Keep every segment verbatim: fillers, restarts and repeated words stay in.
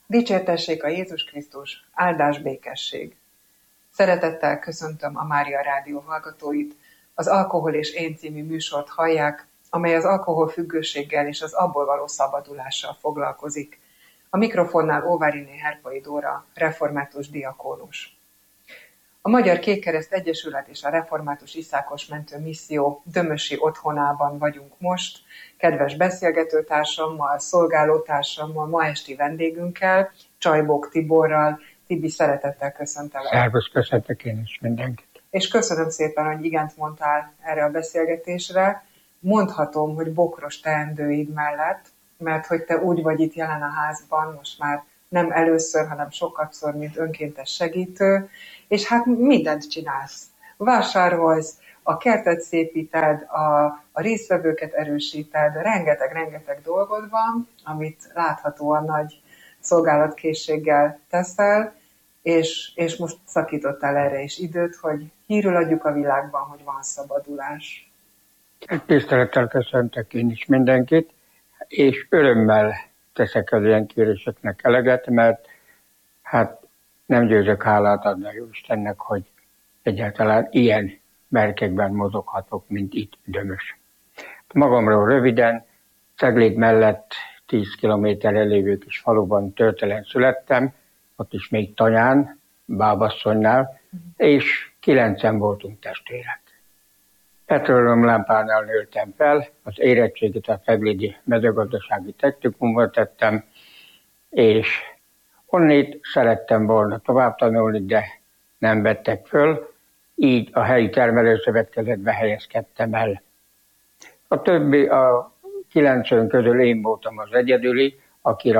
Dicsértessék a Jézus Krisztus, áldás békesség! Szeretettel köszöntöm a Mária Rádió hallgatóit. Az Alkohol és én című műsort hallják, amely az alkoholfüggőséggel és az abból való szabadulással foglalkozik. A mikrofonnál Óváriné Herpai Dóra, református diakónus. A Magyar Kékkereszt Egyesület és a Református Iszákos Mentő Misszió dömösi otthonában vagyunk most, kedves beszélgetőtársammal, szolgálótársammal, ma esti vendégünkkel, Csajbok Tiborral. Tibi, szeretettel köszöntelek. Szervusz, köszöntök én is mindenkit. És köszönöm szépen, hogy igent mondtál erre a beszélgetésre. Mondhatom, hogy bokros teendőid mellett, mert hogy te úgy vagy itt jelen a házban, most már nem először, hanem sokatszor, mint önkéntes segítő, és hát mindent csinálsz. Vásárolsz, a kertet szépíted, a, a résztvevőket erősíted, rengeteg-rengeteg dolgod van, amit láthatóan nagy szolgálatkészséggel teszel, és, és most szakítottál erre is időt, hogy hírül adjuk a világban, hogy van szabadulás. Tisztelettel köszöntök én is mindenkit, és örömmel teszek az ilyen kéréseknek eleget, mert hát nem győzök hálát adni a Jóistennek, hogy egyáltalán ilyen merkekben mozoghatok, mint itt Dömös. Magamról röviden, Cegléd mellett tíz kilométerre lévő kis faluban Törtelen születtem, ott is még Tanyán, bábasszonynál, és kilencen voltunk testvérek. Petróleumlámpánál nőttem fel, az érettségit a Ceglédi mezőgazdasági technikumban tettem, és onnét szerettem volna tovább tanulni, de nem vettek föl, így a helyi termelőszövetkezetbe helyezkedtem el. A többi, a kilencven közül én voltam az egyedüli, akire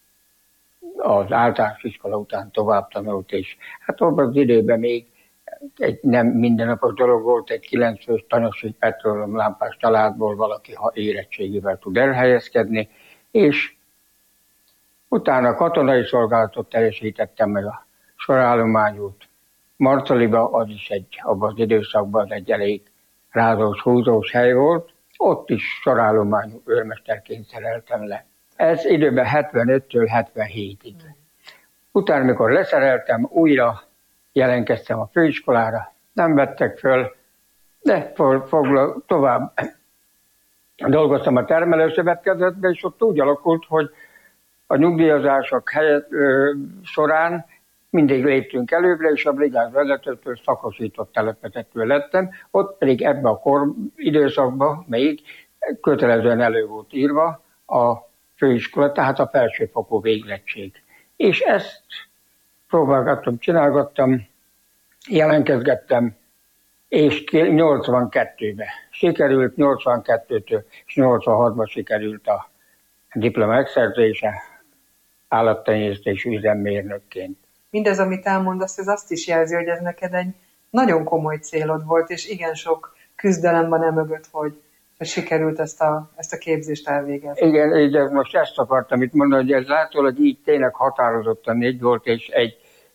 az általános iskola után tovább tanult, és hát abban az időben még egy nem mindennapos dolog volt, egy kilencfős tanyasi petróleumlámpás családból valaki, ha érettségével tud elhelyezkedni, és utána katonai szolgálatot teljesítettem, meg a sorállományút Marcaliba, az is egy, abban az időszakban az egy elég rázós, húzós hely volt, ott is sorállományú őrmesterként szereltem le. Ez időben hetvenöttől hetvenhétig. Utána, mikor leszereltem, újra jelentkeztem a főiskolára, nem vettek föl, de foglal, tovább dolgoztam a termelőszövetkezetben, és ott úgy alakult, hogy a nyugdíjazások helyet, ö, során mindig léptünk előbbre, és a brigád vezetőtől szakosított telepvezető lettem, ott pedig ebben a kor időszakban még kötelezően elő volt írva a főiskola, tehát a felsőfokú végzettség. És ezt próbálgattam, csinálgattam, jelentkezgettem, és nyolcvankettőben sikerült, nyolcvankettőtől és nyolcvanhatban sikerült a diploma megszerzése állattenyésztési üzemmérnökként. Mindez, amit elmondasz, ez azt is jelzi, hogy ez neked egy nagyon komoly célod volt, és igen sok küzdelem van emögött, hogy sikerült ezt a, ezt a képzést elvégezni. Igen, így most ezt akartam itt mondani, hogy ez látólag így tényleg határozottan így volt, és egy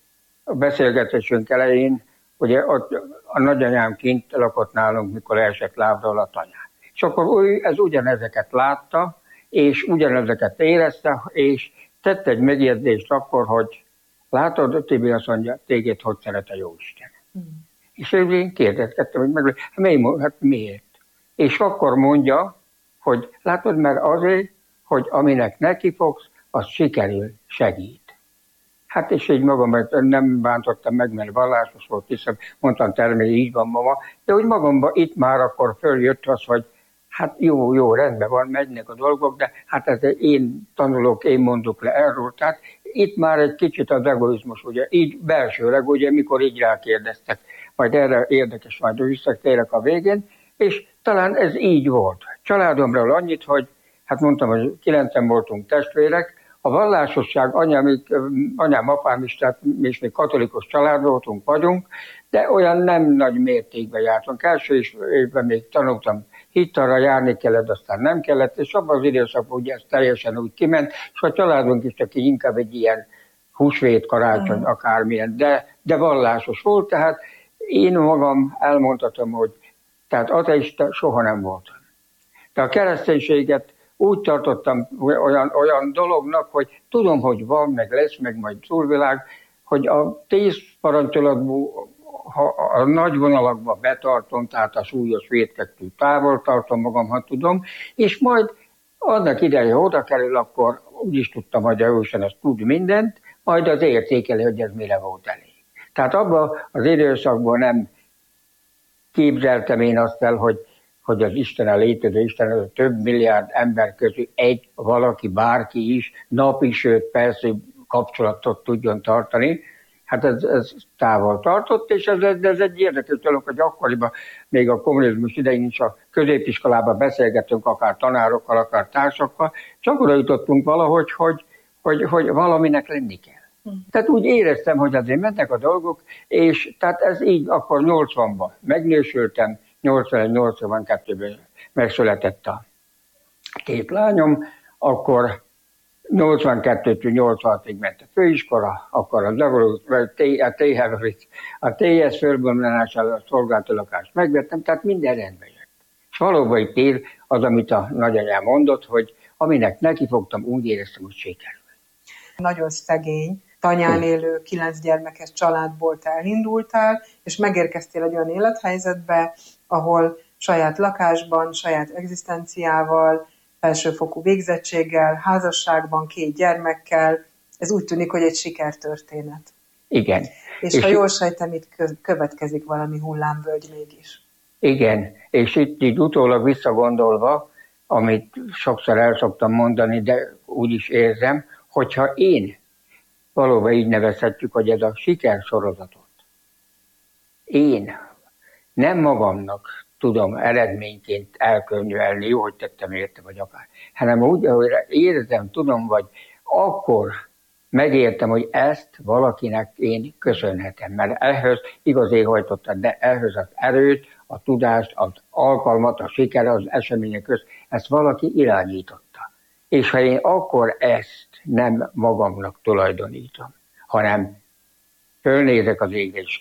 a beszélgetésünk elején, ugye ott a nagyanyám kint lakott nálunk, mikor esett lábról a tanyán. És akkor ez ugyanezeket látta, és ugyanezeket érezte, és tett egy megjegyzést akkor, hogy látod, Tibi azt mondja, téged hogy szeret a Jóisten. Mm. És én kérdezkedtem, hogy meg, hát, hát miért? És akkor mondja, hogy látod, mert azért, hogy aminek neki fogsz, az sikerül, segít. Hát és így magam nem bántottam meg, mert vallásos volt, hiszen mondtam termény, így van mama, de úgy magamban itt már akkor följött az, hogy hát jó, jó, rendben van, megynek a dolgok, de hát ez én tanulok, én mondok le erről, tehát itt már egy kicsit az egoizmus, ugye, így belsőleg, ugye, mikor így rákérdeztek, majd erre érdekes, majd visszatérek a végén, és talán ez így volt. Családomról annyit, hogy hát mondtam, hogy kilencen voltunk testvérek, a vallásosság, anyám, anyám apám is, tehát mi is még katolikus család voltunk, vagyunk, de olyan nem nagy mértékben jártunk. Első évben még tanultam, hittarra járni kellett, aztán nem kellett, és abban az időszakban ugye ez teljesen úgy kiment, és a családunk is csak inkább egy ilyen húsvét, karácsony, uh-huh. akármilyen, de, de vallásos volt, tehát én magam elmondhatom, hogy tehát ateista soha nem voltam. De a kereszténységet úgy tartottam olyan, olyan dolognak, hogy tudom, hogy van, meg lesz, meg majd túlvilág, hogy a tíz parancsolatból, ha a nagy vonalakba betartom, tehát a súlyos vétkettől távol tartom magam, ha tudom, és majd annak idején, ha oda kerül, akkor úgy is tudtam, hogy a Jóisten azt tud mindent, majd az értékeli, hogy ez mire volt elég. Tehát abban az időszakban nem képzeltem én azt el, hogy, hogy az Isten a létező Isten, az a több milliárd ember közül egy, valaki, bárki is napi, sőt persze kapcsolatot tudjon tartani. Hát ez, ez távol tartott, és ez, ez egy érdekes dolog, hogy akkoriban, még a kommunizmus idején is a középiskolában beszélgettünk, akár tanárokkal, akár társakkal, csak oda jutottunk valahogy, hogy, hogy, hogy valaminek lenni kell. Tehát úgy éreztem, hogy azért mennek a dolgok, és tehát ez így akkor nyolcvanban megnősültem, nyolcvanegy-nyolcvankettőben megszületett a két lányom, akkor nyolcvankettőtől nyolcvanhatig ment a főiskola, akkor az a té es fölbomlására a szolgáltatólakást megvettem, tehát minden rendben jött. És valóban itt ér az, amit a nagyanyám mondott, hogy aminek nekifogtam, úgy éreztem, hogy sikerül. Nagyon szegény, tanyán élő, kilenc gyermekes családból te elindultál, és megérkeztél egy olyan élethelyzetbe, ahol saját lakásban, saját egzisztenciával, felsőfokú végzettséggel, házasságban, két gyermekkel, ez úgy tűnik, hogy egy sikertörténet. Igen. És, és ha jól sejtem, itt következik valami hullámvölgy mégis. Igen, és itt így utólag visszagondolva, amit sokszor el szoktam mondani, de úgy is érzem, hogyha én, valóban így nevezhetjük, hogy ez a sikersorozatot, én nem magamnak tudom eredményként elkönyvelni, jó, hogy tettem érte, vagy akár, hanem úgy, hogy érzem, tudom, vagy akkor megértem, hogy ezt valakinek én köszönhetem, mert ehhez igaz éhajtottam, de ehhez az erőt, a tudást, az alkalmat, a siker, az események közt, ezt valaki irányította. És ha én akkor ezt nem magamnak tulajdonítom, hanem fölnézek az égre, és,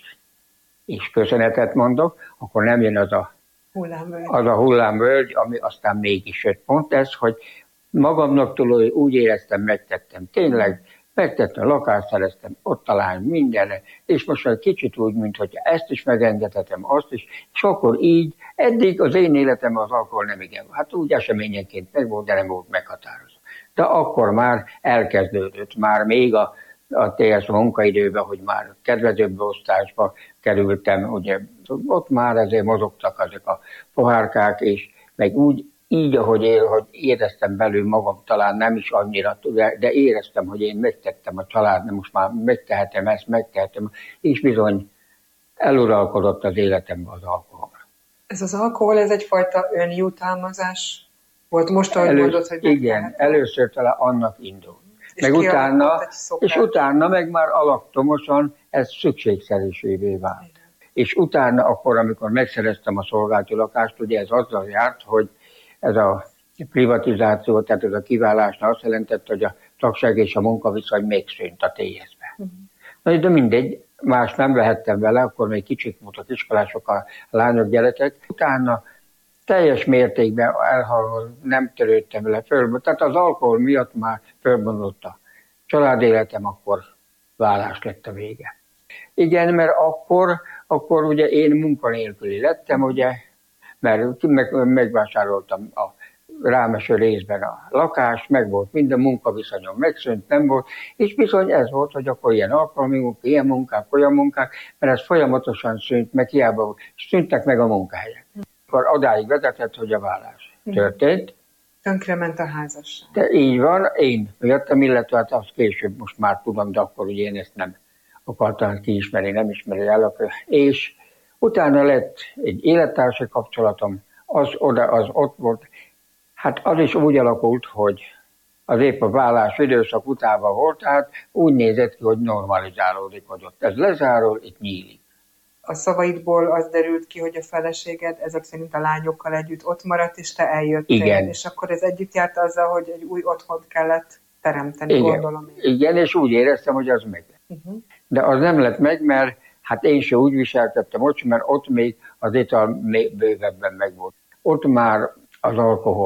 és köszönetet mondok, akkor nem jön az a hullámvölgy, az a hullámvölgy, ami aztán mégis jött. Pont ez, hogy magamnak tulaj, úgy éreztem, megtettem. Tényleg megtettem, lakást szereztem, ott talán mindenre, és most egy kicsit úgy, mint hogy ezt is megengedhetem, azt is, és akkor így, eddig az én életem az alkohol nem igen. Hát úgy eseményenként meg volt, de nem volt meghatározó. De akkor már elkezdődött, már még a, a té es munkaidőben, hogy már kedvezőbb osztásba kerültem, ugye ott már ezért mozogtak ezek a pohárkák, és meg úgy, így, ahogy él, hogy éreztem belül magam, talán nem is annyira, de éreztem, hogy én megtettem a családnak, most már megtehetem ezt, megtehetem, és bizony eluralkodott az életemben az alkohol. Ez az alkohol, ez egyfajta önjutalmazás volt most, ahogy Elő, mondod, hogy igen, először talán annak indult. Meg utána, és utána meg már alaktomosan ez szükségszerűsévé vált. És utána akkor, amikor megszereztem a szolgálati lakást, ugye ez azzal járt, hogy ez a privatizáció, tehát ez a kiválásnál azt jelentette, hogy a tagság és a munkaviszony megszűnt a té es-be. Uh-huh. De mindegy, más nem vehettem vele, akkor még kicsit voltak iskolások, a lányok, gyerekek. Utána teljes mértékben elhalva, nem törődtem vele föl. Tehát az alkohol miatt már fölbomlott a családéletem, akkor vállás lett a vége. Igen, mert akkor, akkor ugye én munkanélküli lettem, ugye, mert meg, megvásároltam a rámeső részben a lakást, meg volt minden munkaviszonyom, megszűnt, nem volt, és bizony ez volt, hogy akkor ilyen alkalmi munka, ilyen munkák, olyan munkák, mert ez folyamatosan szűnt, meg hiába szűntek meg a munkahelyek. Akkor odáig vezetett, hogy a vállás történt. Tönkrement a házasság. De így van, én jöttem, illetve hát azt később most már tudom, de akkor ugye én ezt nem akartam kiismerni, nem ismeri el. És utána lett egy élettársi kapcsolatom, az oda, az ott volt. Hát az is úgy alakult, hogy az épp a vállás időszak utában volt, tehát úgy nézett ki, hogy normalizálódik, hogy ott ez lezárul, itt nyílik. A szavaidból az derült ki, hogy a feleséged ezek szerint a lányokkal együtt ott maradt, és te eljöttél. Igen. És akkor ez együtt járt azzal, hogy egy új otthont kellett teremteni, igen. Gondolom én. Igen, és úgy éreztem, hogy az meg. Uh-huh. De az nem lett meg, mert hát én sem úgy viseltettem ott, mert ott még az ital bővebben megvolt. Ott már az alkohol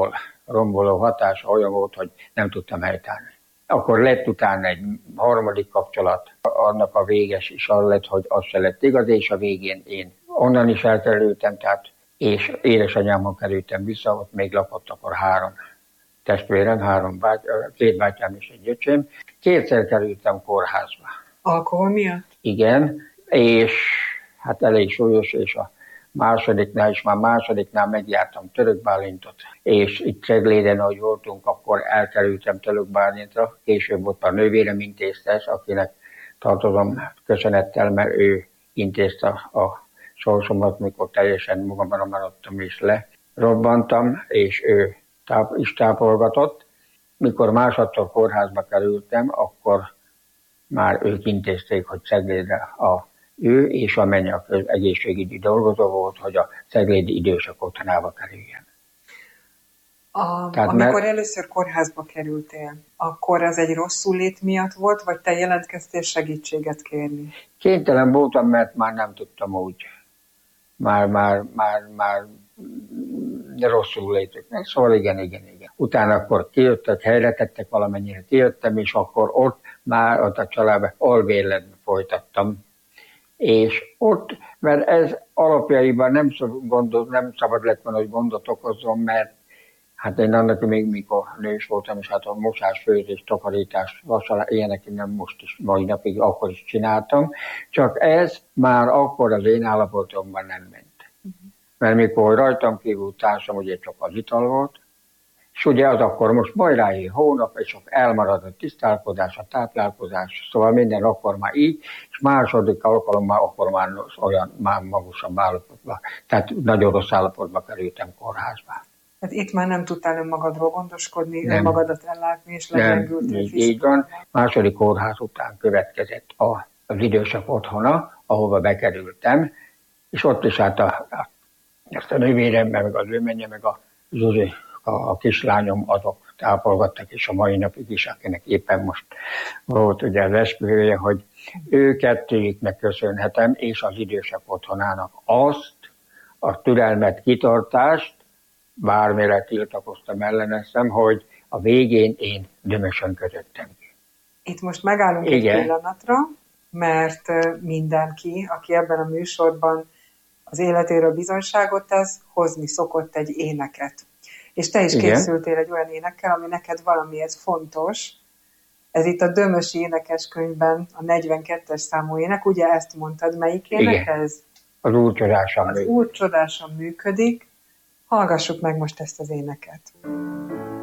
romboló hatása olyan volt, hogy nem tudtam helytállni. Akkor lett utána egy harmadik kapcsolat, annak a véges is az lett, hogy az se lett igaz, és a végén én onnan is elkerültem, tehát, és édesanyámmal kerültem vissza, ott még lakott akkor három testvérem, három báty, két bátyám és egy öcsém. Kétszer kerültem kórházba. Alkohol miatt? Igen, és hát elég súlyos, és a másodiknál is, már másodiknál megjártam Török Bálintot, és itt Cegléden, ahogy voltunk, akkor elkerültem Török Bálintra, később ott a nővérem intézte, akinek tartozom köszönettel, mert ő intézte a sorsomat, mikor teljesen magamra maradtam és lerobbantam, és ő táp, is tápolgatott. Mikor másodszor kórházba kerültem, akkor már ők intézték, hogy Ceglédre a ő és a menye az egészségügyi dolgozó volt, hogy a ceglédi idősek otthonába kerüljen. A, Tehát amikor mert... először kórházba kerültél, akkor az egy rosszul-lét miatt volt, vagy te jelentkeztél segítséget kérni? Kénytelen voltam, mert már nem tudtam úgy. Már, már, már, már rosszul létük. Szóval igen, igen, igen. Utána akkor kijöttek, helyre tettek valamennyire, kijöttem, és akkor ott már ott a családban alvérletben folytattam. És ott, mert ez alapjaiban nem, gondol, nem szabad lett volna, hogy gondot okozzon, mert hát én annak még mikor nős voltam, és hát a mosás, főzés, takarítás, vasalás, ilyenek nem most is, mai napig akkor is csináltam, csak ez már akkor az én állapotomban nem ment. Mert mikor rajtam kívül társam, ugye csak az ital volt, és ugye az akkor most majd rájé hónap, és csak elmarad a tisztálkodás, a táplálkozás, szóval minden akkor már így, és második alkalommal akkor már olyan már magasabb állapotban, tehát nagyon rossz állapotba kerültem kórházba. Tehát itt már nem tudtál önmagadról gondoskodni, nem. Önmagadat ellátni, és legyengültél fizikailag. Így van. Második kórház után következett a, az idősek otthona, ahova bekerültem, és ott is hát a, a, ezt a nővérem, meg az ő menye, meg a Zsuzsi, a, a kislányom, azok tápolgattak, és a mai napig is, akinek éppen most volt ugye az esküvője, hogy ő kettőjüknek köszönhetem, és az idősek otthonának azt, a türelmet, kitartást, bármire tiltakoztam, elleneztem, hogy a végén én dömösön kötöttem ki. Itt most megállunk Igen. egy pillanatra, mert mindenki, aki ebben a műsorban az életéről bizonyságot tesz, hozni szokott egy éneket. És te is Igen. készültél egy olyan énekkel, ami neked valamihez fontos. Ez itt a Dömösi énekeskönyvben a negyvenkettes számú ének, ugye ezt mondtad, melyik ének ez? Az Úr csodásan működik. Az Úr csodásan működik. Hallgassuk meg most ezt az éneket.